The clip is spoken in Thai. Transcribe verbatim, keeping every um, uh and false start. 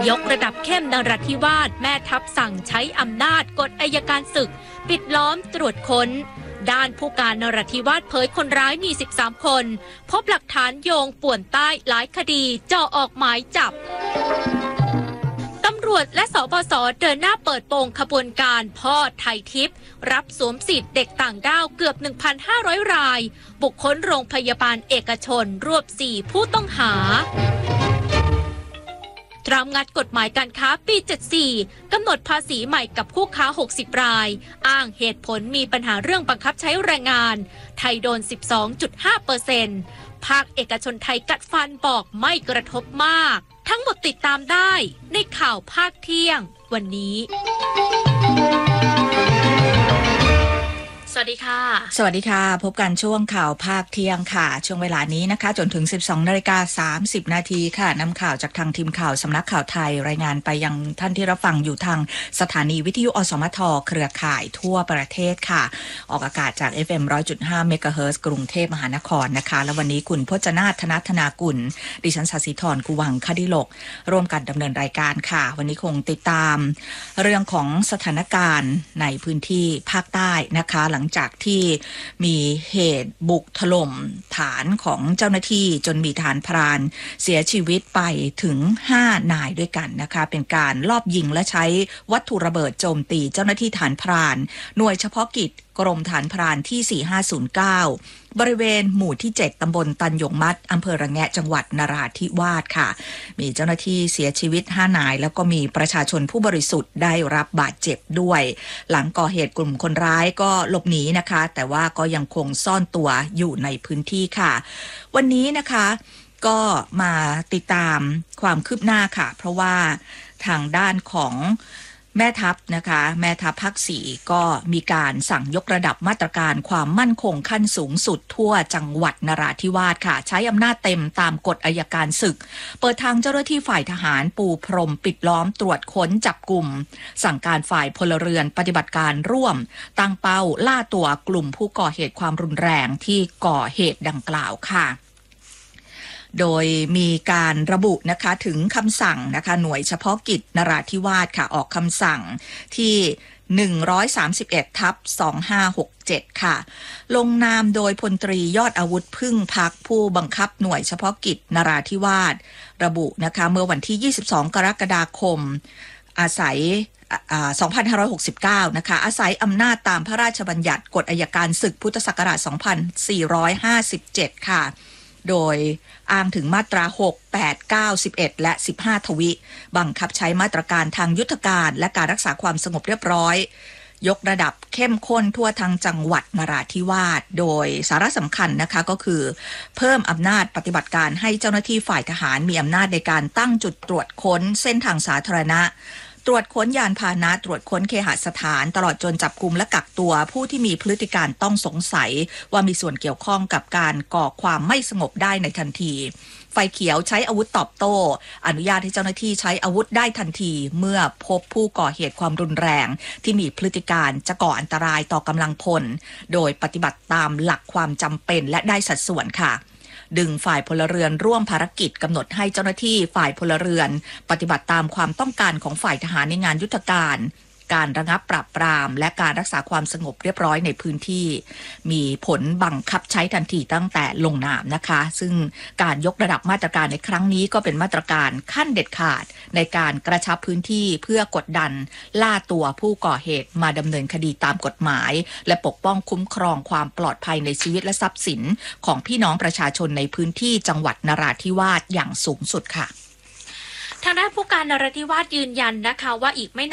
ยกระดับเข้มนราธิวาสแม่ทัพสั่งใช้อำนาจกดอัยการศึกปิดล้อมตรวจค้นด้านผู้การนราธิวาสเผยคนร้ายมีสิบสามคนพบหลักฐานโยงป่วนใต้หลายคดีจ่อออกหมายจับตำรวจและสบส.เดินหน้าเปิดโปงขบวนการพ่อไทยทิพย์รับสวมสิทธิ์เด็กต่างด้าวเกือบ หนึ่งพันห้าร้อย รายบุคคลโรงพยาบาลเอกชนรวบสี่ผู้ต้องหาตรามงัดกฎหมายการค้าปีเจ็ดสิบสี่กำหนดภาษีใหม่กับผู้ค้าหกสิบรายอ้างเหตุผลมีปัญหาเรื่องบังคับใช้แรงงานไทยโดน สิบสองจุดห้าเปอร์เซ็นต์ ภาคเอกชนไทยกัดฟันบอกไม่กระทบมากทั้งหมดติดตามได้ในข่าวภาคเที่ยงวันนี้สวัสดีค่ะสวัสดีค่ะพบกันช่วงข่าวภาคเที่ยงค่ะช่วงเวลานี้นะคะจนถึง สิบสองนาฬิกาสามสิบ นาทีค่ะนำข่าวจากทางทีมข่าวสำนักข่าวไทยรายงานไปยังท่านที่รับฟังอยู่ทางสถานีวิทยุอสมทเครือข่ายทั่วประเทศค่ะออกอากาศจาก เอฟ เอ็ม หนึ่งร้อยจุดห้า เมกะเฮิรตซ์กรุงเทพมหานครนะคะและวันนี้คุณพจนาถ ธนธนากุลดิฉันศศิธรกุวังคดิโลกร่วมกันดำเนินรายการค่ะวันนี้คงติดตามเรื่องของสถานการณ์ในพื้นที่ภาคใต้นะคะหลังจากที่มีเหตุบุกถล่มฐานของเจ้าหน้าที่จนมีฐานพรานเสียชีวิตไปถึงห้านายด้วยกันนะคะเป็นการลอบยิงและใช้วัตถุระเบิดโจมตีเจ้าหน้าที่ฐานพรานหน่วยเฉพาะกิจกรมฐานพรานที่สี่ห้าศูนย์เก้าบริเวณหมู่ที่เจ็ดตำบลตันหยงมัดอำเภอระแงะจังหวัดนราธิวาสค่ะมีเจ้าหน้าที่เสียชีวิตห้านายแล้วก็มีประชาชนผู้บริสุทธิ์ได้รับบาดเจ็บด้วยหลังก่อเหตุกลุ่มคนร้ายก็หลบหนีนะคะแต่ว่าก็ยังคงซ่อนตัวอยู่ในพื้นที่ค่ะวันนี้นะคะก็มาติดตามความคืบหน้าค่ะเพราะว่าทางด้านของแม่ทัพนะคะแม่ทัพภาคสี่ก็มีการสั่งยกระดับมาตรการความมั่นคงขั้นสูงสุดทั่วจังหวัดนราธิวาสค่ะใช้อำนาจเต็มตามกฎอัยการศึกเปิดทางเจ้าหน้าที่ฝ่ายทหารปูพรมปิดล้อมตรวจค้นจับกลุ่มสั่งการฝ่ายพลเรือนปฏิบัติการร่วมตั้งเป้าล่าตัวกลุ่มผู้ก่อเหตุความรุนแรงที่ก่อเหตุดังกล่าวค่ะโดยมีการระบุนะคะถึงคำสั่งนะคะหน่วยเฉพาะกิจนราธิวาสค่ะออกคำสั่งที่หนึ่งร้อยสามสิบเอ็ดทับสองห้าหกเจ็ดค่ะลงนามโดยพลตรียอดอาวุธพึ่งพักผู้บังคับหน่วยเฉพาะกิจนราธิวาสระบุนะคะเมื่อวันที่ยี่สิบสองกรกฎาคมอาศัยสองพันห้าร้อยหกสิบเก้านะคะอาศัยอำนาจตามพระราชบัญญัติกฎอัยการศึกพุทธศักราชสองพันสี่ร้อยห้าสิบเจ็ดค่ะโดยอ้างถึงมาตราหก แปด เก้า สิบเอ็ดและสิบห้าทวิบังคับใช้มาตรการทางยุทธการและการรักษาความสงบเรียบร้อยยกระดับเข้มข้นทั่วทั้งจังหวัดนราธิวาสโดยสาระสำคัญนะคะก็คือเพิ่มอำนาจปฏิบัติการให้เจ้าหน้าที่ฝ่ายทหารมีอำนาจในการตั้งจุดตรวจค้นเส้นทางสาธารณะตรวจค้นยานพาหนะตรวจค้นเคหสถานตลอดจนจับกุมและกักตัวผู้ที่มีพฤติการต้องสงสัยว่ามีส่วนเกี่ยวข้องกับการก่อความไม่สงบได้ในทันทีไฟเขียวใช้อาวุธตอบโต้อนุญาตให้เจ้าหน้าที่ใช้อาวุธได้ทันทีเมื่อพบผู้ก่อเหตุความรุนแรงที่มีพฤติการจะก่ออันตรายต่อกำลังพลโดยปฏิบัติตามหลักความจำเป็นและได้สัดส่วนค่ะดึงฝ่ายพลเรือนร่วมภารกิจกำหนดให้เจ้าหน้าที่ฝ่ายพลเรือนปฏิบัติตามความต้องการของฝ่ายทหารในงานยุทธการการระงับปราบปรามและการรักษาความสงบเรียบร้อยในพื้นที่มีผลบังคับใช้ทันทีตั้งแต่ลงนามนะคะซึ่งการยกระดับมาตรการในครั้งนี้ก็เป็นมาตรการขั้นเด็ดขาดในการกระชับพื้นที่เพื่อกดดันล่าตัวผู้ก่อเหตุมาดำเนินคดีตามกฎหมายและปกป้องคุ้มครองความปลอดภัยในชีวิตและทรัพย์สินของพี่น้องประชาชนในพื้นที่จังหวัดนราธิวาสอย่างสูงสุดค่ะทางด้านผู้การนราธิวาสยืนยันนะคะว่าอีกไม่